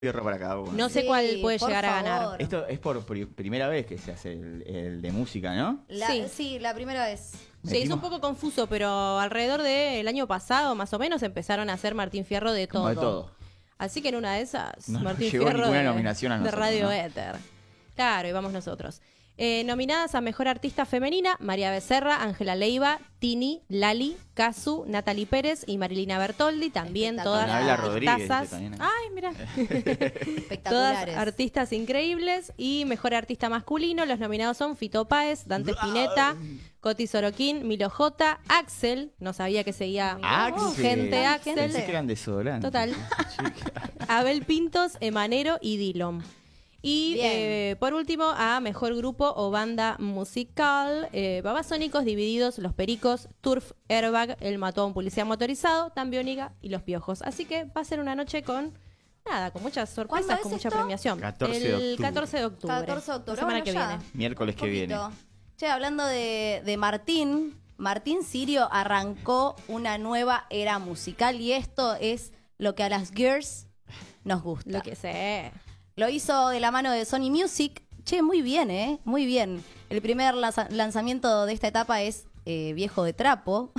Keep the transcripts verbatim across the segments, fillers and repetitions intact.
Fierro para cada uno. No sé Sí, cuál puede por llegar a ganar. favor. Esto es por pri- primera vez que se hace el, el de música, ¿no? La- Sí. sí. la primera vez. Sí, es un Metimos- poco confuso, pero alrededor del año pasado, más o menos, empezaron a hacer Martín Fierro de todo. Como de todo. Así que en una de esas, No Martín llegó Fierro ninguna de, nominación a de nosotros, Radio ¿no? Éter. Claro, y vamos nosotros. Eh, nominadas a Mejor Artista Femenina, María Becerra, Ángela Leiva, Tini, Lali, Casu, Natalie Pérez y Marilina Bertoldi, también todas Espectacular. Anabela Rodríguez, artistazas. este también, ¿eh? Ay, mira. Todas Espectaculares. artistas increíbles. Y Mejor Artista Masculino, los nominados son Fito Páez, Dante Spinetta, Coti Sorokin, Milo J, Axel, no sabía que seguía Axel. gente Axel, Pensé que eran desodorantes. Total. Abel Pintos, Emanero y Dillom. Y Bien. eh, por último, a Mejor Grupo o Banda Musical, eh, Babasónicos, Divididos, Los Pericos, Turf, Airbag, El Mató a un Policía Motorizado, Tambiónica y Los Piojos. Así que va a ser una noche con, nada, con muchas sorpresas, ¿Cuándo es con mucha esto? premiación. catorce de El octubre. catorce de octubre. catorce de octubre. La semana Bueno, que ya. viene. Miércoles que Un viene. poquito. Che, hablando de, de Martín, Martín Sirio arrancó una nueva era musical y esto es lo que a las girls nos gusta. Lo que sé. Lo hizo de la mano de Sony Music. Che, muy bien, ¿eh? Muy bien. El primer lanza- lanzamiento de esta etapa es eh, Viejo de Trapo.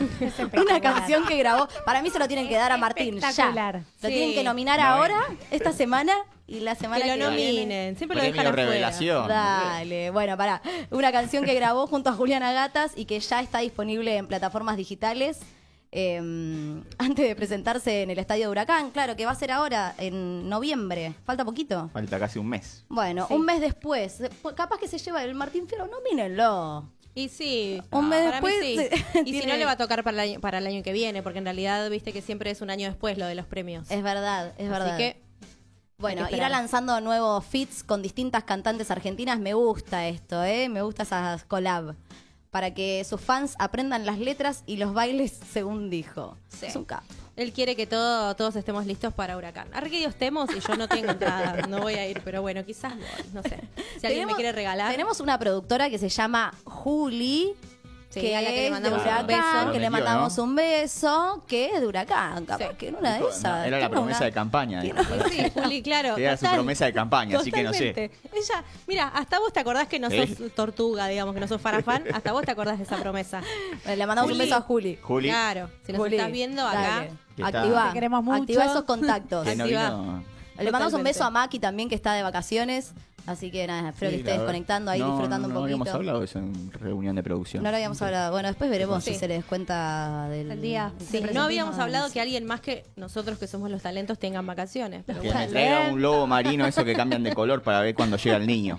Una canción que grabó. Para mí se lo tienen que dar a Martín ya. Espectacular. Lo Sí. tienen que nominar No, ahora, eh. esta semana y la semana Que que, lo viene. nominen. Siempre lo Premio dejan afuera. revelación. Dale, bueno, pará. Una canción que grabó junto a Juliana Gatas y que ya está disponible en plataformas digitales. eh, antes de presentarse en el Estadio de Huracán, claro, que va a ser ahora, en noviembre. Falta poquito. Falta casi un mes. Bueno, Sí. un mes después. Capaz que se lleva el Martín Fierro, nomínenlo. Y sí, Un mes para mí después sí. se- Y si tiene- no, le va a tocar para el, año, para el año que viene, porque en realidad, viste que siempre es un año después lo de los premios. Es verdad, es verdad. Así que, Bueno, hay que irá esperar. lanzando nuevos feats con distintas cantantes argentinas. Me gusta esto, ¿eh? Me gusta esas collab. Para que sus fans aprendan las letras y los bailes según dijo. Sí. Es un capo. él quiere que todo, todos estemos listos para Huracán. Arre que Dios temos y yo no tengo entrada, no voy a ir, pero bueno, quizás voy, no sé. Si alguien me quiere regalar. Tenemos una productora que se llama Juli. Sí, que a la que le es mandamos de un Huracán, beso. que le Prometió, mandamos ¿no? un beso, que es de Huracán, capaz Sí. que en una de esas. Era la tiene promesa una- de campaña. tiene- dijo. Sí, Juli, claro. Era su total. promesa de campaña, así que no sé. Totalmente. Ella, mira, hasta vos te acordás que no ¿Eh? sos tortuga, digamos, que no sos farafán, hasta vos te acordás de esa promesa. Le mandamos Juli. un beso a Juli. Juli, Claro, si nos Juli, estás viendo acá. dale. Que está- Activa, Te queremos mucho. activa esos contactos. que no activa. vino. Le mandamos un Totalmente. beso a Maki también, que está de vacaciones. Así que nada, espero Sí, que la estés verdad. conectando ahí, No, disfrutando no, un No habíamos poquito. hablado de eso en reunión de producción. No lo habíamos hablado. Bueno, después veremos Sí. si se les cuenta del El día. del Sí, no presentismo. habíamos hablado que alguien más que nosotros que somos los talentos tengan vacaciones. Pero Que bueno. me traiga un lobo marino, eso que cambian de color para ver cuando llega el niño.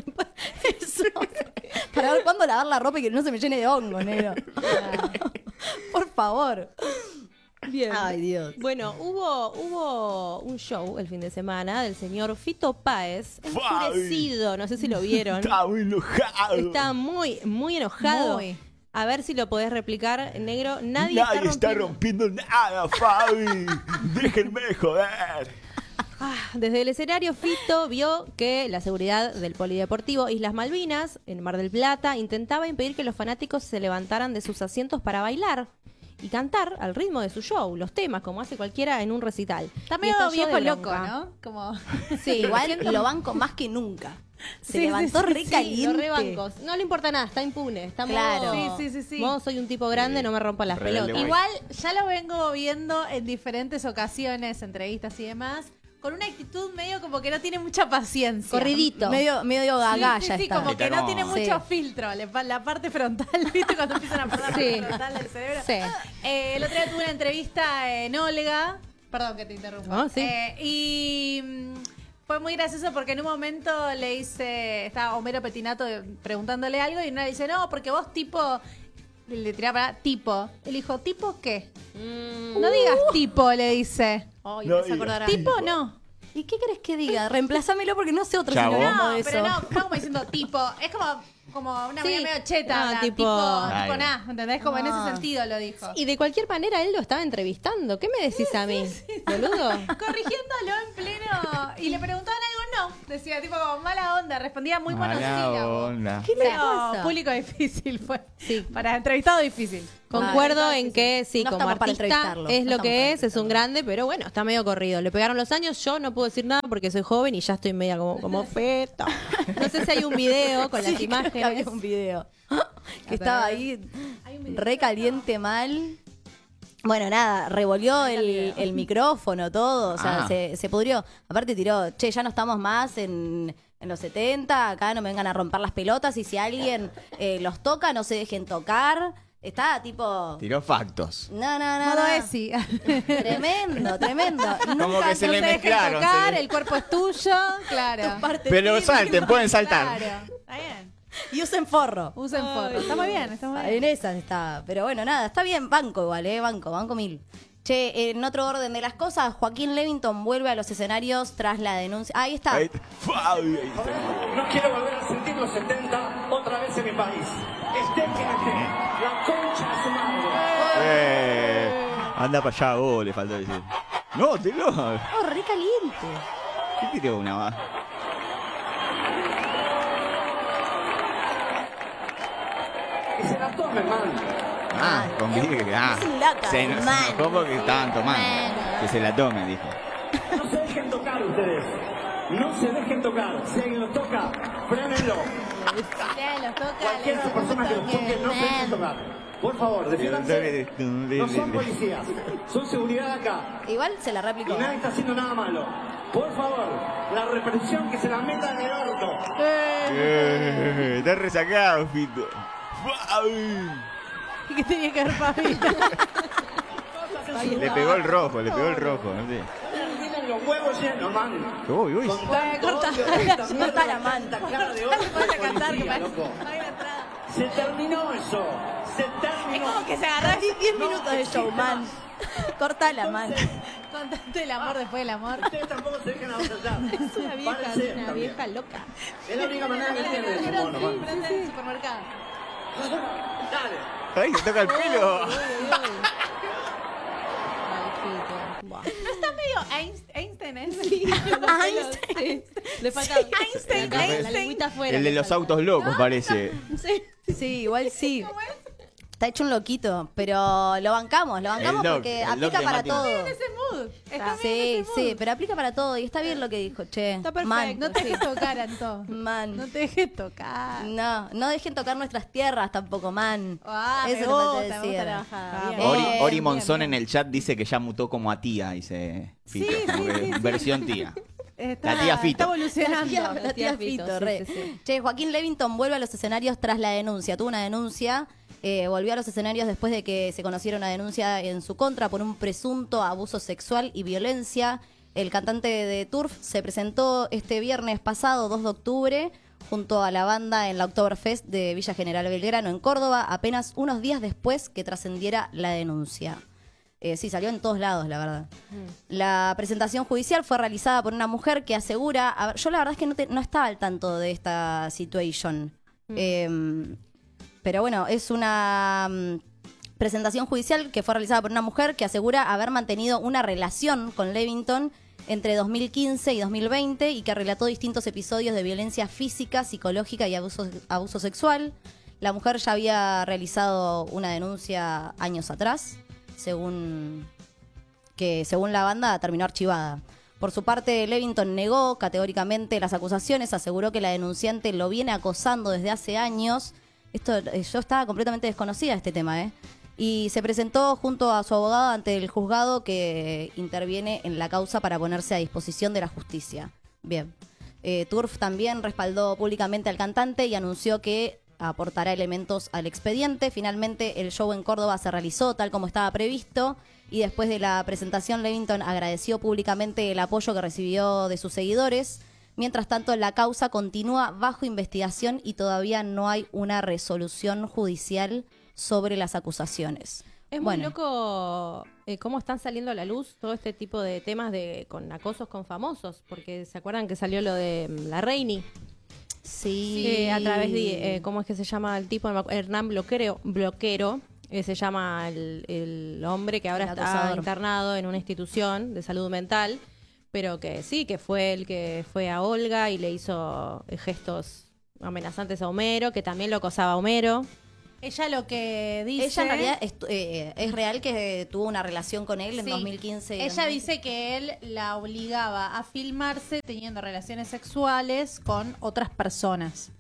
Eso. Para ver cuándo lavar la ropa y que no se me llene de hongo, negro. Por favor. Bien. Ay, Dios. Bueno, hubo, hubo un show el fin de semana del señor Fito Páez, Fabi. enfurecido, no sé si lo vieron. muy enojado. Está muy, muy enojado. Muy. A ver si lo podés replicar, negro. Nadie, Nadie está está rompiendo. rompiendo nada, Fabi. Déjenme de joder. Ah, desde el escenario, Fito vio que la seguridad del Polideportivo Islas Malvinas, en Mar del Plata, intentaba impedir que los fanáticos se levantaran de sus asientos para bailar y cantar al ritmo de su show, los temas, como hace cualquiera en un recital. Está Y medio estalló viejo de loco, bronca. ¿no? Como... Sí, igual lo banco más que nunca. Se Sí, levantó sí, sí, re sí, caliente. Los rebancos. No le importa nada, está impune. Está Claro. modo- Sí, sí, sí, sí. modo soy un tipo grande, no me rompa las Rebelde, pelotas. güey. Igual ya lo vengo viendo en diferentes ocasiones, entrevistas y demás, con una actitud medio como que no tiene mucha paciencia. Corridito. Medio, medio Sí, gagalla sí, sí, está. como que no Está tiene como- mucho Sí. filtro. le fa- La parte frontal, ¿viste? Cuando empiezan a perder la Sí. parte frontal del cerebro. Sí. Eh, el otro día tuve una entrevista en Olga. Perdón que te interrumpa. No, sí. Eh, y mm, fue muy gracioso porque en un momento le hice. Estaba Homero Petinato preguntándole algo y una le dice, no, porque vos tipo. Le tiraba para tipo. Él dijo, ¿tipo qué? Mm. No digas tipo, le dice. Ay, No me hace digas acordar a- Tipo no. ¿Y qué querés que diga? Reemplázámelo porque no sé otro Chavo. sinónimo No, de eso. pero no, está como diciendo tipo. Es como, como una manera Sí. medio cheta. Ah, la- tipo- tipo, Ay, tipo no. nada, ¿entendés? Como en Ah. ese sentido lo dijo. Y de cualquier manera él lo estaba entrevistando. ¿Qué me decís a mí, boludo? Corrigiéndolo en pleno. Y le preguntaban algo, no, decía, tipo como mala onda, respondía muy Mala monosílabo. onda. ¿Qué le Pero pasa? público difícil fue. Sí. Para entrevistado difícil. Concuerdo Ah, en que sí, No como estamos para artista entrevistarlo, es no lo estamos que para es, es un grande, pero bueno, está medio corrido. Le pegaron los años, yo no puedo decir nada porque soy joven y ya estoy media como, como feta. No sé si hay un video con Sí, las creo imágenes. que había un video que estaba ahí re caliente mal. Bueno, nada, revolvió el, el micrófono, todo, o sea, Ah. se, se pudrió. Aparte tiró, che, ya no estamos más en, en los setenta, acá no me vengan a romper las pelotas y si alguien eh, los toca, no se dejen tocar. Está tipo... Tiró factos. No, no, no. Modo no. Esi. Tremendo, tremendo. Como Nunca que se No le se dejen mezclaron, tocar, se le- el cuerpo es tuyo, claro. parte Pero tiene- salten, pueden saltar. Claro. Está bien. Y usen forro. Usen forro. Está muy bien, está muy bien. En esas está. Pero bueno, nada, está bien. Banco igual, ¿eh? Banco, banco mil. Che, en otro orden de las cosas, Joaquín Levington vuelve a los escenarios tras la denuncia. Ahí está. Ahí está. Fua, ahí está. No quiero volver a sentir los setenta otra vez en mi país. Esté quien esté. La concha de su madre. Eh, anda para allá vos, le faltó decir. No, tiró. Oh, re caliente. ¿Qué tiró una más? Que se la tome, man. Ah, con que ah, es un laca, se nos man. enojó porque estaban tomando. Man. Que se la tome, dijo. No se dejen tocar ustedes. No se dejen tocar. Si alguien los toca, frénenlo. Bien, los toca. Cualquiera de las personas que los toquen, no se dejen tocar. Por favor, defiéndanse. No son policías. Son seguridad acá. Igual se la replicó. Y nadie está haciendo nada malo. Por favor, la represión que se la meta en el orto. Eh, está resacado, Fito. Fua, uy. ¿Qué tenía que ver, Fabi? Le pegó el rojo, le pegó el rojo, no sé. Tienen los huevos llenos, man. Uy, uy. Con tanto corta. odio, tanta Corta mierda, la manta. tanta cara de No orto se puede de cantar, que policía, parece. loco. Paga la entrada. Se terminó eso. Se Es terminó. como que se agarró así diez minutos de show, man. Corta la mano. con tanto el amor después del amor. Ustedes tampoco se dejan avasallar. Es una vieja, Párense una también. vieja loca. Es la única manera que entienden ese mono, man. Frente del supermercado. Dale. Ay, se toca el pelo. Buah. ¿No está medio Einstein? Einstein, ¿eh? Einstein. Le falta Einstein, la, la Einstein. lengüita afuera. El de le los falta. autos locos, parece. Sí. Sí, igual sí. Está hecho un loquito, pero lo bancamos, lo bancamos El doc, porque el doc aplica de para Mati. todo. Ese mood. Está bien Sí, ese mood. sí, pero aplica para todo y está bien lo que dijo, che. Está perfecto. Man, No te dejes tocar, Anto. man. No te dejes tocar. No, no dejen tocar nuestras tierras tampoco, man. Ah, me Eso no gusta, te me gusta decía. la bajada. Ah, Bien. Ori, Bien, Ori bien, Monzón bien. en el chat dice que ya mutó como a tía, dice Fito. Sí, como sí, que sí, sí. versión tía. Está, La tía Fito. Está evolucionando. La tía, la La tía tía Fito, Fito, sí, re. sí, sí. Che, Joaquín Levington vuelve a los escenarios tras la denuncia. Tuvo una denuncia, eh, volvió a los escenarios después de que se conociera una denuncia en su contra por un presunto abuso sexual y violencia. El cantante de Turf se presentó este viernes pasado, dos de octubre, junto a la banda en la Oktoberfest de Villa General Belgrano, en Córdoba, apenas unos días después que trascendiera la denuncia. Eh, sí, salió en todos lados, la verdad. La presentación judicial fue realizada por una mujer que asegura... A ver, yo la verdad es que no, te- no estaba al tanto de esta situación. Eh, pero bueno, es una mm, presentación judicial que fue realizada por una mujer que asegura haber mantenido una relación con Levington entre dos mil quince y dos mil veinte y que relató distintos episodios de violencia física, psicológica y abuso, abuso sexual. La mujer ya había realizado una denuncia años atrás, según que según la banda terminó archivada. Por su parte, Levington negó categóricamente las acusaciones, aseguró que la denunciante lo viene acosando desde hace años. Esto, eh, yo estaba completamente desconocida de este tema, ¿eh? Y se presentó junto a su abogado ante el juzgado que interviene en la causa para ponerse a disposición de la justicia. Bien. Eh, Turf también respaldó públicamente al cantante y anunció que aportará elementos al expediente. Finalmente, el show en Córdoba se realizó tal como estaba previsto y después de la presentación, Levington agradeció públicamente el apoyo que recibió de sus seguidores. Mientras tanto, la causa continúa bajo investigación y todavía no hay una resolución judicial sobre las acusaciones. Es muy Bueno. loco eh, cómo están saliendo a la luz todo este tipo de temas de con acosos con famosos, porque se acuerdan que salió lo de mm, la Reini, Sí. eh, a través de, eh, ¿cómo es que se llama el tipo? No me acu- Hernán Bloquero, Bloquero eh, se llama el, el hombre que ahora El está acosador. internado en una institución de salud mental pero que sí, que fue el que fue a Olga y le hizo gestos amenazantes a Homero, que también lo acosaba a Homero. Ella lo que dice... Ella en realidad es, eh, es real que tuvo una relación con él en Sí. dos mil quince. y Ella dos mil dice que él la obligaba a filmarse teniendo relaciones sexuales con otras personas.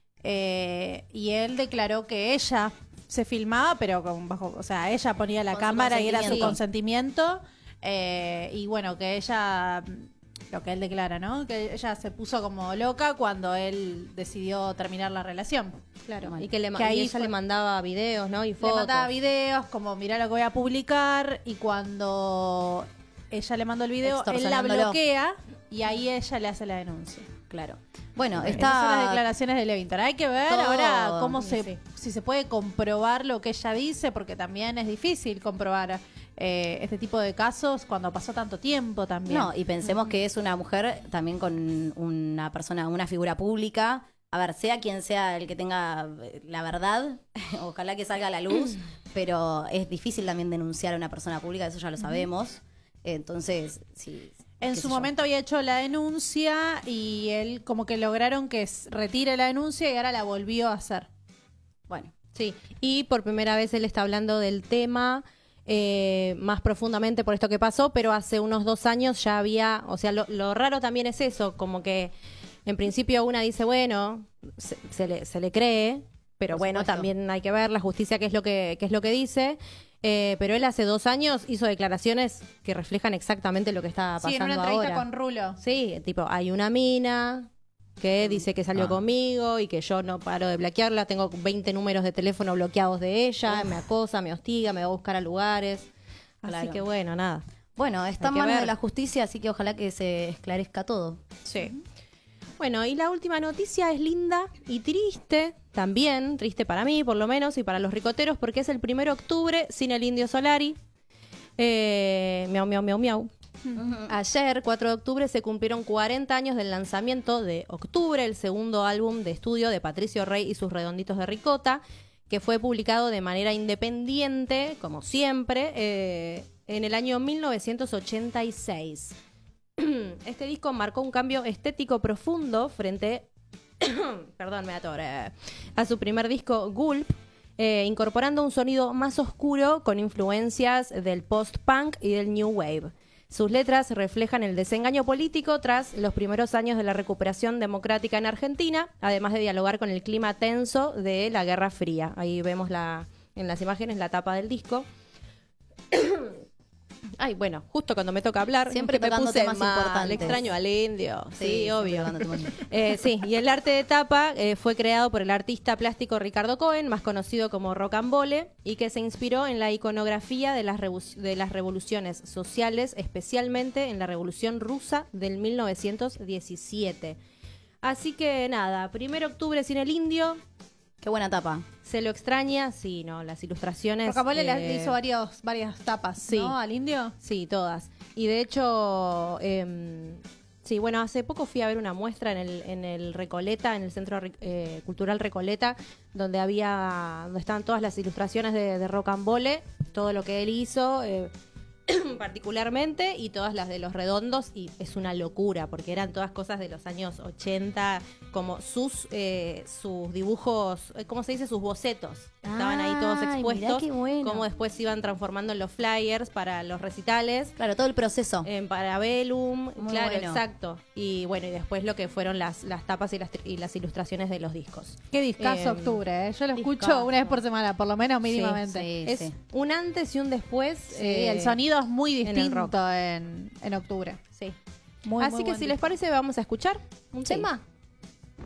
Eh, y él declaró que ella se filmaba, pero con bajo, o sea, ella ponía la Con su cámara y era su consentimiento. consentimiento. Eh, y bueno, que ella, lo que él declara, ¿no? Que ella se puso como loca cuando él decidió terminar la relación. Claro. Bueno, Y que, le, que ahí y ella fue- le mandaba videos, ¿no? Y Le fotos. mandaba videos como mirá lo que voy a publicar y cuando ella le mandó el video, él la Extorsionándolo. bloquea y ahí ella le hace la denuncia. Claro. Bueno, Esas son las está... declaraciones de Levington. Hay que ver Todo. ahora cómo Sí, se, sí. si se puede comprobar lo que ella dice, porque también es difícil comprobar eh, este tipo de casos cuando pasó tanto tiempo también. No, y pensemos que es una mujer también con una persona, una figura pública. A ver, sea quien sea el que tenga la verdad, ojalá que salga a la luz, pero es difícil también denunciar a una persona pública, eso ya lo sabemos. Entonces, sí. En qué su sé yo. momento había hecho la denuncia y él como que lograron que s- retire la denuncia y ahora la volvió a hacer. Bueno, Sí, y por primera vez él está hablando del tema eh, más profundamente por esto que pasó, pero hace unos dos años ya había, o sea, lo, lo raro también es eso, como que en principio una dice, bueno, se, se le, se le cree, pero Por bueno, supuesto. también hay que ver la justicia qué es lo que, qué es lo que dice. Eh, pero él hace dos años hizo declaraciones que reflejan exactamente lo que está Sí, en pasando una entrevista ahora. con Rulo. Sí, tipo, hay una mina que dice que salió Ah. conmigo y que yo no paro de bloquearla. Tengo veinte números de teléfono bloqueados de ella. Me acosa, me hostiga, me va a buscar a lugares. Así Claro. que bueno, nada. bueno, está Hay en que manos ver. de la justicia, así que ojalá que se esclarezca todo. Sí. Bueno, y la última noticia es linda y triste, también, triste para mí por lo menos y para los ricoteros, porque es el primero de octubre sin el Indio Solari. Eh, miau, miau, miau, miau. Ayer, cuatro de octubre, se cumplieron cuarenta años del lanzamiento de Octubre, el segundo álbum de estudio de Patricio Rey y sus Redonditos de Ricota, que fue publicado de manera independiente, como siempre, eh, en el año mil novecientos ochenta y seis. Este disco marcó un cambio estético profundo frente perdón, me atoré, a su primer disco Gulp, eh, incorporando un sonido más oscuro con influencias del post-punk y del new wave. Sus letras reflejan el desengaño político tras los primeros años de la recuperación democrática en Argentina, además de dialogar con el clima tenso de la Guerra Fría. Ahí vemos la, en las imágenes la tapa del disco. Ay, bueno, justo cuando me toca hablar, Siempre que me tocando puse temas mal, importantes. extraño al indio, sí, siempre obvio. tocando temas. Eh, sí, y el arte de tapa eh, fue creado por el artista plástico Ricardo Cohen, más conocido como Rocambole, y que se inspiró en la iconografía de las, revu- de las revoluciones sociales, especialmente en la Revolución Rusa del mil novecientos diecisiete. Así que nada, primero de octubre sin el indio, Qué buena tapa. se lo extraña, sí, no, las ilustraciones... Rocambole eh, le hizo varios, varias tapas, sí. ¿no? Al indio. Sí, todas. Y de hecho, em, sí, bueno, hace poco fui a ver una muestra en el, en el Recoleta, en el Centro eh, Cultural Recoleta, donde había, donde estaban todas las ilustraciones de, de Rocambole, todo lo que él hizo, eh, particularmente, y todas las de los redondos, y es una locura, porque eran todas cosas de los años ochenta, como sus, eh, sus dibujos, eh, ¿cómo se dice? Sus bocetos. Estaban ahí todos Ay, mirá expuestos, qué bueno. cómo después se iban transformando en los flyers para los recitales. Claro, todo el proceso. En Parabellum, Muy claro, bueno. exacto. Y bueno, y después lo que fueron las, las tapas y las, tri- y las ilustraciones de los discos. Qué discazo Eh, octubre, ¿eh? Yo lo escucho discazo. una vez por semana, por lo menos Sí, mínimamente. sí. Es un antes y un después. Sí, eh, el sonido es muy en el distinto rock. en, en octubre. Sí. Muy, Así muy que buen si les disco. parece, vamos a escuchar un Sí. tema.